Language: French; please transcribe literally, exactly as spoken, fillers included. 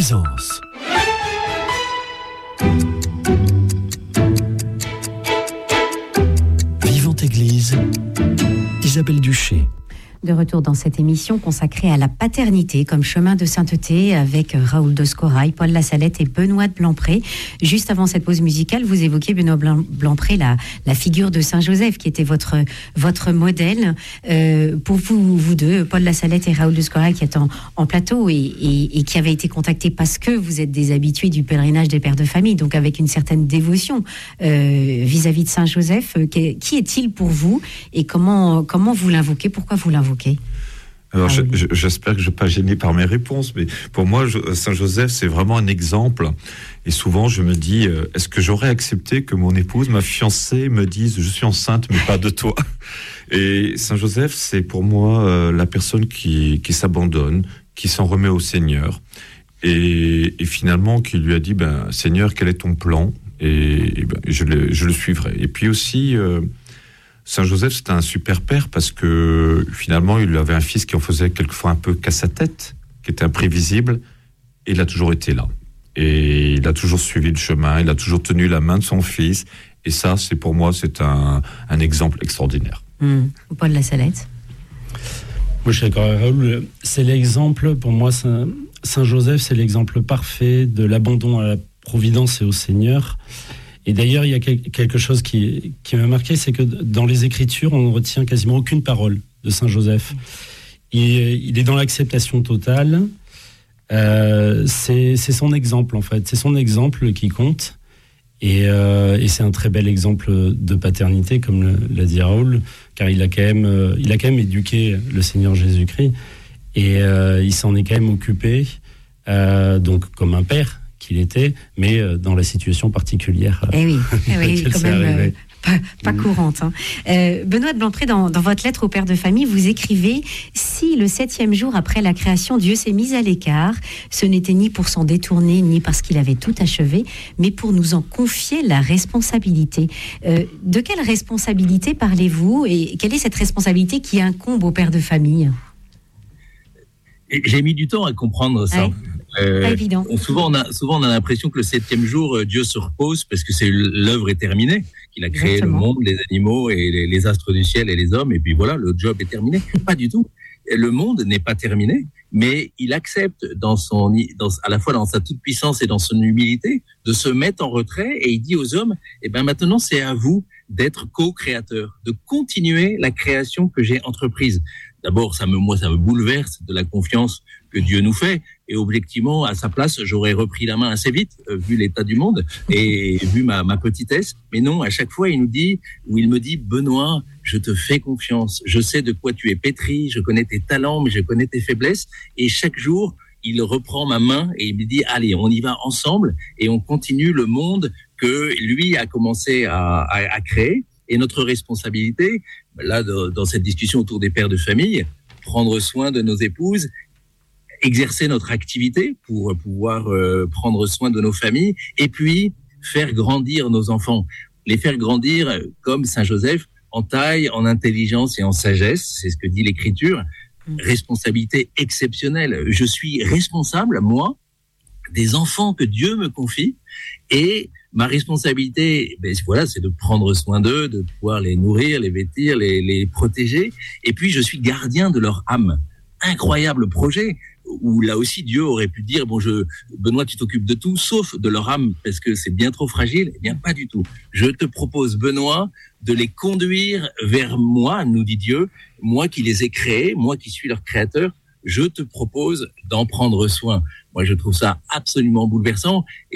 Présence. Vivante Église, Isabelle Duché. De retour dans cette émission consacrée à la paternité comme chemin de sainteté avec Raoul de Scorail, Paul Lassalette et Benoît de Blampré. Juste avant cette pause musicale, vous évoquiez, Benoît Blampré, la, la figure de Saint Joseph qui était votre, votre modèle. Euh, pour vous, vous deux, Paul Lassalette et Raoul de Scorail, qui êtes en, en plateau et, et, et qui avaient été contactés parce que vous êtes des habitués du pèlerinage des pères de famille, donc avec une certaine dévotion euh, vis-à-vis de Saint Joseph. Qui, qui est-il pour vous et comment, comment vous l'invoquez? Pourquoi vous l'invoquez? Alors, je, je, j'espère que je ne vais pas gêner par mes réponses, mais pour moi, je, Saint Joseph, c'est vraiment un exemple. Et souvent, je me dis, euh, est-ce que j'aurais accepté que mon épouse, ma fiancée, me dise, je suis enceinte, mais pas de toi? Et Saint Joseph, c'est pour moi euh, la personne qui, qui s'abandonne, qui s'en remet au Seigneur, et, et finalement, qui lui a dit, ben, Seigneur, quel est ton plan? Et, et ben, je, le, je le suivrai. Et puis aussi... Euh, Saint Joseph, c'était un super père parce que finalement, il avait un fils qui en faisait quelquefois un peu qu'à sa tête, qui était imprévisible, et il a toujours été là. Et il a toujours suivi le chemin, il a toujours tenu la main de son fils, et ça, c'est pour moi, c'est un, un exemple extraordinaire. Mmh. Paul Lassalette. Moi, je suis d'accord avec Raoul. C'est l'exemple, pour moi, Saint, Saint Joseph, c'est l'exemple parfait de l'abandon à la providence et au Seigneur. Et d'ailleurs, il y a quelque chose qui, qui m'a marqué, c'est que dans les Écritures, on ne retient quasiment aucune parole de Saint Joseph. Il, il est dans l'acceptation totale. Euh, c'est, c'est son exemple, en fait. C'est son exemple qui compte. Et, euh, et c'est un très bel exemple de paternité, comme le, l'a dit Raoul, car il a quand même, il a quand même éduqué le Seigneur Jésus-Christ. Et euh, il s'en est quand même occupé, euh, donc comme un père qu'il était, mais dans la situation particulière. Eh oui, eh oui quand même euh, pas, pas mmh. courante. Hein. Euh, Benoît de Blampré, dans, dans votre lettre au père de famille, vous écrivez « Si le septième jour après la création, Dieu s'est mis à l'écart, ce n'était ni pour s'en détourner, ni parce qu'il avait tout achevé, mais pour nous en confier la responsabilité. Euh, » De quelle responsabilité parlez-vous et quelle est cette responsabilité qui incombe au père de famille? J'ai mis du temps à comprendre ça. Ouais. Euh, pas évident. Souvent, on a, souvent, on a l'impression que le septième jour, euh, Dieu se repose parce que c'est l'œuvre est terminée, qu'il a créé Exactement. le monde, les animaux et les, les astres du ciel et les hommes, et puis voilà, le job est terminé. Pas du tout. Le monde n'est pas terminé, mais il accepte dans son, dans, à la fois dans sa toute puissance et dans son humilité, de se mettre en retrait, et il dit aux hommes, eh ben maintenant, c'est à vous d'être co-créateurs, de continuer la création que j'ai entreprise. D'abord, ça me, moi, ça me bouleverse de la confiance que Dieu nous fait. Et objectivement, à sa place, j'aurais repris la main assez vite, euh, vu l'état du monde et vu ma, ma petitesse. Mais non, à chaque fois, il nous dit, ou il me dit, Benoît, je te fais confiance. Je sais de quoi tu es pétri. Je connais tes talents, mais je connais tes faiblesses. Et chaque jour, il reprend ma main et il me dit, allez, on y va ensemble et on continue le monde que lui a commencé à, à, à créer. Et notre responsabilité, là, dans cette discussion autour des pères de famille, prendre soin de nos épouses, exercer notre activité pour pouvoir euh, prendre soin de nos familles, et puis faire grandir nos enfants. Les faire grandir comme Saint Joseph, en taille, en intelligence et en sagesse, c'est ce que dit l'Écriture. Responsabilité exceptionnelle. Je suis responsable, moi, des enfants que Dieu me confie, et ma responsabilité, ben voilà, c'est de prendre soin d'eux, de pouvoir les nourrir, les vêtir, les, les protéger. Et puis, je suis gardien de leur âme. Incroyable projet où là aussi Dieu aurait pu dire bon, je Benoît, tu t'occupes de tout sauf de leur âme parce que c'est bien trop fragile. Eh bien, pas du tout. Je te propose, Benoît, de les conduire vers moi, nous dit Dieu, moi qui les ai créés, moi qui suis leur créateur. Je te propose d'en prendre soin. Moi, je trouve ça absolument bouleversant.